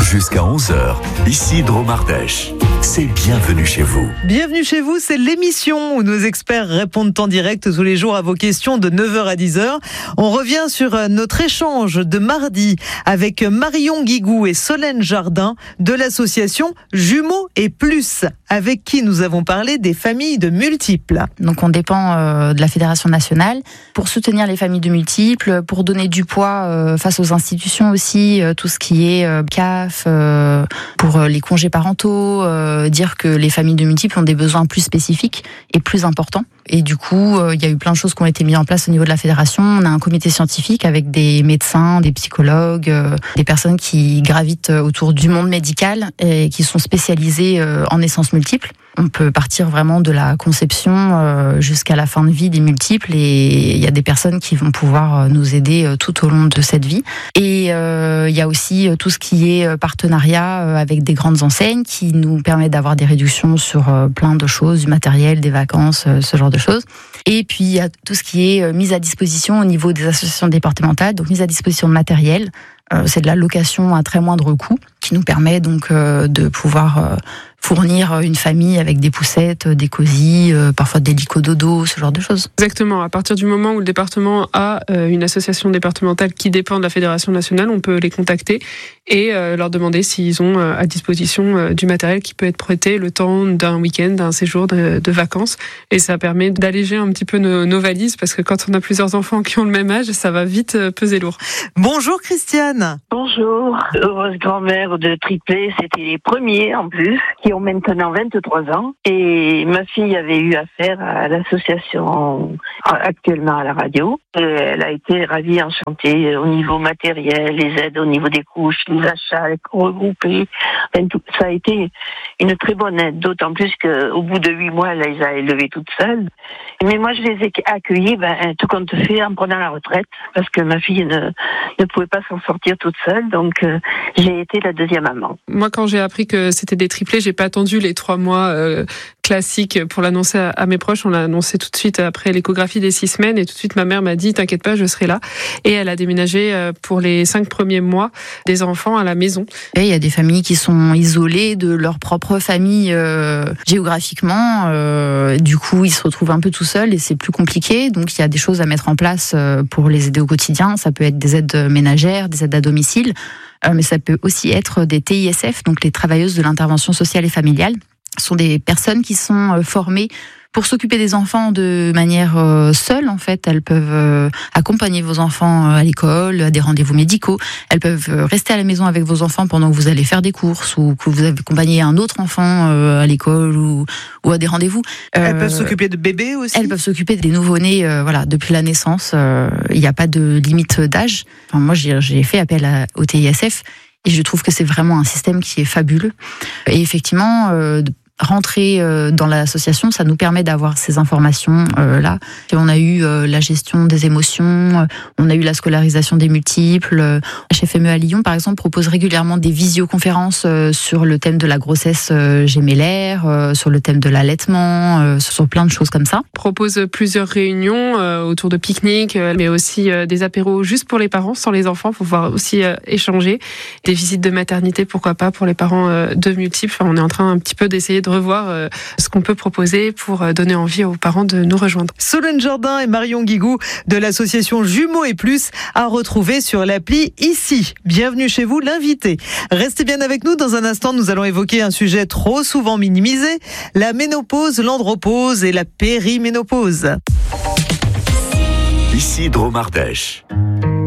Jusqu'à 11h, ici Dromardèche. C'est Bienvenue chez vous. Bienvenue chez vous, c'est l'émission où nos experts répondent en direct tous les jours à vos questions de 9h à 10h. On revient sur notre échange de mardi avec Marion Guigou et Solène Jardin de l'association Jumeaux et Plus, avec qui nous avons parlé des familles de multiples. Donc on dépend de la Fédération nationale pour soutenir les familles de multiples, pour donner du poids face aux institutions aussi, tout ce qui est CAF, pour les congés parentaux, dire que les familles de multiples ont des besoins plus spécifiques et plus importants. Et du coup, il y a eu plein de choses qui ont été mises en place au niveau de la fédération. On a un comité scientifique avec des médecins, des psychologues, des personnes qui gravitent autour du monde médical et qui sont spécialisées en naissances multiples. On peut partir vraiment de la conception jusqu'à la fin de vie des multiples, et il y a des personnes qui vont pouvoir nous aider tout au long de cette vie. Et il y a aussi tout ce qui est partenariat avec des grandes enseignes qui nous permet d'avoir des réductions sur plein de choses, du matériel, des vacances, ce genre de choses. Et puis il y a tout ce qui est mise à disposition au niveau des associations départementales, donc mise à disposition de matériel. C'est de la location à très moindre coût qui nous permet donc de pouvoir fournir une famille avec des poussettes, des cosy, parfois des licots dodo, ce genre de choses. Exactement. À partir du moment où le département a une association départementale qui dépend de la Fédération nationale, on peut les contacter et leur demander s'ils ont à disposition du matériel qui peut être prêté le temps d'un week-end, d'un séjour de vacances. Et ça permet d'alléger un petit peu nos valises, parce que quand on a plusieurs enfants qui ont le même âge, ça va vite peser lourd. Bonjour Christiane. Bonjour. Heureuse grand-mère de triplés, c'était les premiers en plus, qui ont maintenant 23 ans. Et ma fille avait eu affaire à l'association actuellement à la radio. Et elle a été ravie, enchantée au niveau matériel, les aides au niveau des couches, les achats regroupés. Enfin, ça a été une très bonne aide, d'autant plus qu'au bout de 8 mois, elle les a élevées toutes seules. Mais moi, je les ai accueillies, tout compte fait, en prenant la retraite, parce que ma fille ne pouvait pas s'en sortir toute seule, donc j'ai été la deuxième maman. Moi, quand j'ai appris que c'était des triplés, j'ai pas attendu les 3 mois classiques pour l'annoncer à mes proches. On l'a annoncé tout de suite après l'échographie des 6 semaines, et tout de suite ma mère m'a dit t'inquiète pas, je serai là. Et elle a déménagé pour les 5 premiers mois des enfants à la maison. Et il y a des familles qui sont isolées de leur propre famille géographiquement. Du coup, ils se retrouvent un peu tout seuls et c'est plus compliqué. Donc il y a des choses à mettre en place pour les aider au quotidien. Ça peut être des aides ménagères, des aides à domicile, mais ça peut aussi être des TISF, donc les travailleuses de l'intervention sociale et familiale. Ce sont des personnes qui sont formées pour s'occuper des enfants de manière seule, en fait. Elles peuvent accompagner vos enfants à l'école, à des rendez-vous médicaux. Elles peuvent rester à la maison avec vos enfants pendant que vous allez faire des courses, ou que vous accompagnez un autre enfant à l'école ou à des rendez-vous. Elles peuvent s'occuper de bébés aussi. Elles peuvent s'occuper des nouveau-nés, depuis la naissance. Il n'y a pas de limite d'âge. Enfin, moi, j'ai fait appel au TISF et je trouve que c'est vraiment un système qui est fabuleux. Et effectivement, rentrer dans l'association, ça nous permet d'avoir ces informations là. Et on a eu la gestion des émotions, on a eu la scolarisation des multiples. HFME à Lyon, par exemple, propose régulièrement des visioconférences sur le thème de la grossesse gémellaire, sur le thème de l'allaitement, sur plein de choses comme ça. Propose plusieurs réunions autour de pique-niques, mais aussi des apéros juste pour les parents, sans les enfants, pour pouvoir aussi échanger. Des visites de maternité, pourquoi pas, pour les parents de multiples. Enfin, on est en train un petit peu d'essayer de revoir ce qu'on peut proposer pour donner envie aux parents de nous rejoindre. Solène Jardin et Marion Guigou de l'association Jumeaux et Plus à retrouver sur l'appli ici. Bienvenue chez vous, l'invité. Restez bien avec nous. Dans un instant, nous allons évoquer un sujet trop souvent minimisé, la ménopause, l'andropause et la périménopause. Ici Dromardèche.